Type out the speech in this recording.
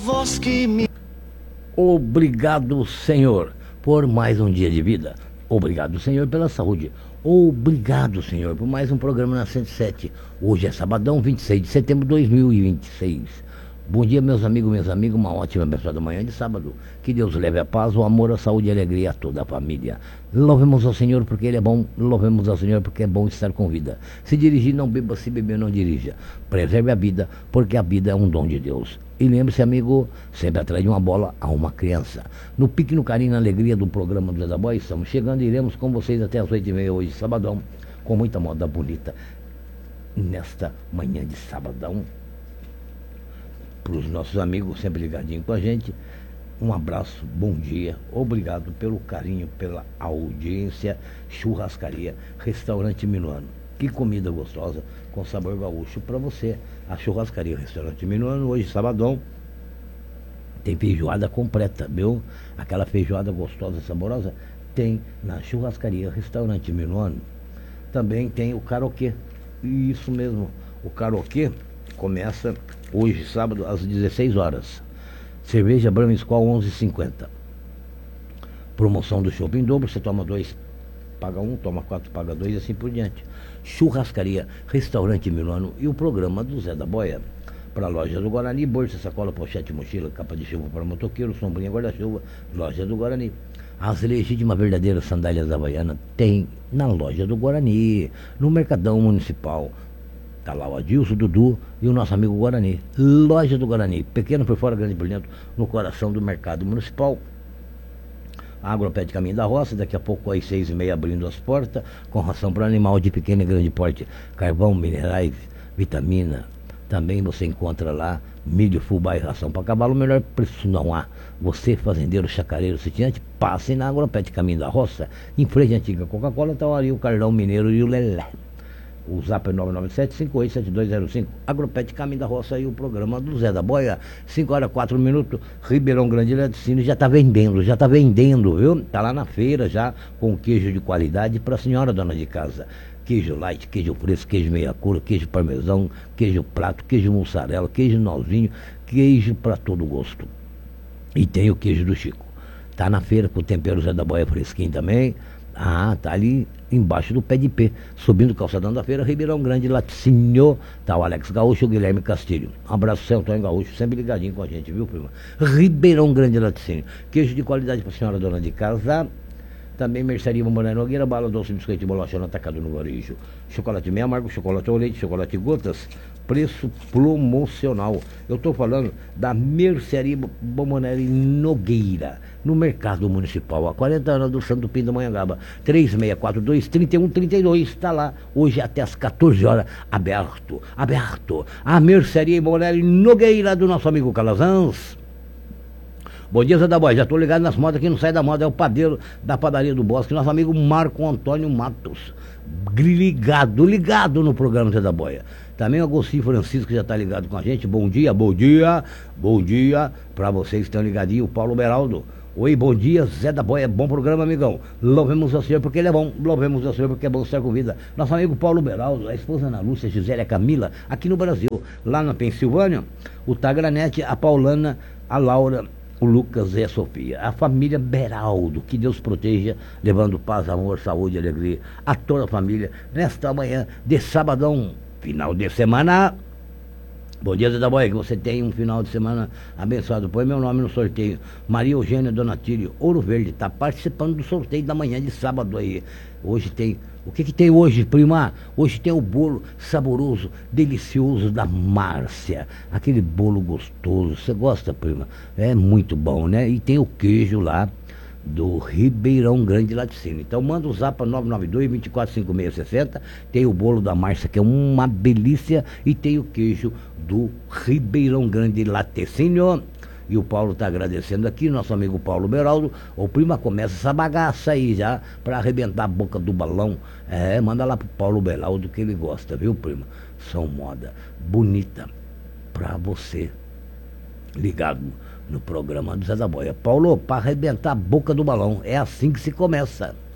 voz que me... Obrigado, Senhor, por mais um dia de vida. Obrigado, Senhor, pela saúde. Obrigado, Senhor, por mais um programa na 107. Hoje é sabadão, 26 de setembro de 2026. Bom dia, meus amigos, minhas amigas. Uma ótima, abençoada manhã de sábado. Que Deus leve a paz, o amor, a saúde e a alegria a toda a família. Louvemos ao Senhor porque Ele é bom. Louvemos ao Senhor porque é bom estar com vida. Se dirigir, não beba. Se beber, não dirija. Preserve a vida, porque a vida é um dom de Deus. E lembre-se, amigo, sempre atrás de uma bola há uma criança. No pique, no carinho, na alegria do programa do Zé da Boia, estamos chegando e iremos com vocês até as 8h30 hoje, sabadão, com muita moda bonita. Nesta manhã de sabadão, para os nossos amigos sempre ligadinhos com a gente, um abraço, bom dia, obrigado pelo carinho, pela audiência. Churrascaria, restaurante Minuano. Que comida gostosa, com sabor gaúcho para você. A churrascaria, restaurante Minuano, hoje sabadão, tem feijoada completa, viu? Aquela feijoada gostosa, saborosa, tem na churrascaria, restaurante Minuano. Também tem o karaokê, isso mesmo, o karaokê começa hoje, sábado, às 16 horas. Cerveja Brahma Skol 11,50. Promoção do shopping dobro, você toma 2, paga 1, toma 4, paga 2 e assim por diante. Churrascaria, restaurante Milano e o programa do Zé da Boia. Para a loja do Guarani, bolsa, sacola, pochete, mochila, capa de chuva para motoqueiro, sombrinha, guarda-chuva, loja do Guarani. As legítimas verdadeiras sandálias havaianas tem na loja do Guarani, no Mercadão Municipal. Está lá o Adilson, o Dudu e o nosso amigo Guarani. Loja do Guarani, pequeno por fora, grande por dentro, no coração do Mercado Municipal. Agropet Caminho da Roça, daqui a pouco às 6h30 abrindo as portas, com ração para animal de pequeno e grande porte, carvão, minerais, vitamina. Também você encontra lá milho, fubá e ração para cavalo, o melhor preço não há. Você, fazendeiro, chacareiro, sitiante, passe na Agropet Caminho da Roça, em frente à antiga Coca-Cola, está ali o Carlão Mineiro e o Lelé. O zap é 997-587205. Agropet Caminho da Roça e o programa do Zé da Boia. 5h04, Ribeirão Grande Laticínio já está vendendo, viu? Está lá na feira já, com queijo de qualidade para a senhora dona de casa. Queijo light, queijo fresco, queijo meia cura, queijo parmesão, queijo prato, queijo mussarela, queijo nozinho, queijo para todo gosto. E tem o queijo do Chico. Está na feira com o tempero Zé da Boia fresquinho também. Tá ali embaixo do pé de pé, subindo o calçadão da feira, Ribeirão Grande Laticínio. Tá o Alex Gaúcho e o Guilherme Castilho. Um abraço, Seu Antônio Gaúcho, sempre ligadinho com a gente, viu, prima? Ribeirão Grande Laticínio. Queijo de qualidade para a senhora dona de casa. Também mercearia Mamãe Nogueira, bala, doce, biscoito e bolacha no atacado no varejo. Chocolate meio amargo, chocolate ao leite, chocolate gotas, preço promocional. Eu estou falando da mercearia Bomoneri Nogueira, no Mercado Municipal, há 40 anos do Santo Pindamonhangaba. 3642-3132, está lá, hoje até às 14 horas, aberto. A mercearia Bomoneri Nogueira do nosso amigo Calazans. Bom dia, Zé da Boia, já estou ligado nas modas, quem não sai da moda é o padeiro da padaria do Bosque, nosso amigo Marco Antônio Matos, ligado no programa Zé da Boia. Também o Agostinho Francisco já está ligado com a gente, bom dia para vocês que estão ligadinhos, o Paulo Beraldo. Oi, bom dia, Zé da Boia, bom programa, amigão. Louvemos ao Senhor porque Ele é bom, louvemos ao Senhor porque é bom estar com vida. Nosso amigo Paulo Beraldo, a esposa Ana Lúcia, Gisélia Camila, aqui no Brasil, lá na Pensilvânia, o Tagranete, a Paulana, a Laura, o Lucas e a Sofia, a família Beraldo, que Deus proteja, levando paz, amor, saúde e alegria a toda a família, nesta manhã de sabadão, final de semana. Bom dia, Zé da Boia, que você tenha um final de semana abençoado. Põe meu nome no sorteio, Maria Eugênia Donatílio, Ouro Verde, está participando do sorteio da manhã de sábado aí. Hoje tem, o que tem hoje, prima? Hoje tem o bolo saboroso, delicioso da Márcia, aquele bolo gostoso, você gosta, prima? É muito bom, né? E tem o queijo lá do Ribeirão Grande Laticínio. Então manda o zap para 992-245660. Tem o bolo da Márcia, que é uma delícia, e tem o queijo do Ribeirão Grande Laticínio. E o Paulo está agradecendo aqui, nosso amigo Paulo Beraldo. O prima começa essa bagaça aí já, para arrebentar a boca do balão. Manda lá pro Paulo Beraldo que ele gosta, viu, prima? São moda bonita para você, ligado no programa do Zé da Boia. Paulo, para arrebentar a boca do balão, é assim que se começa.